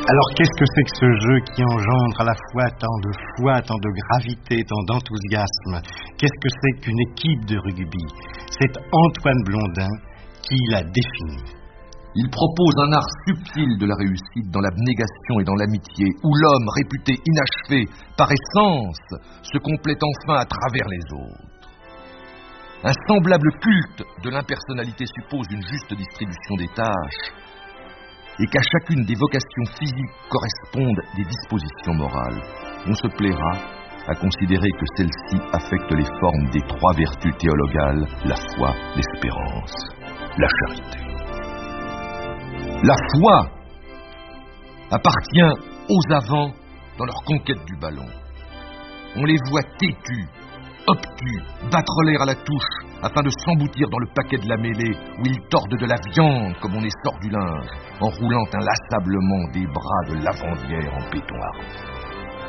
Alors qu'est-ce que c'est que ce jeu qui engendre à la fois tant de foi, tant de gravité, tant d'enthousiasme? Qu'est-ce que c'est qu'une équipe de rugby? C'est Antoine Blondin qui l'a défini. Il propose un art subtil de la réussite dans l'abnégation et dans l'amitié, où l'homme réputé inachevé par essence se complète enfin à travers les autres. Un semblable culte de l'impersonnalité suppose une juste distribution des tâches et qu'à chacune des vocations physiques correspondent des dispositions morales. On se plaira à considérer que celle-ci affecte les formes des trois vertus théologales, la foi, l'espérance, la charité. La foi appartient aux avants dans leur conquête du ballon. On les voit têtus, obtus, battre l'air à la touche afin de s'emboutir dans le paquet de la mêlée où ils tordent de la viande comme on essore du linge en roulant inlassablement des bras de lavandière en béton armé.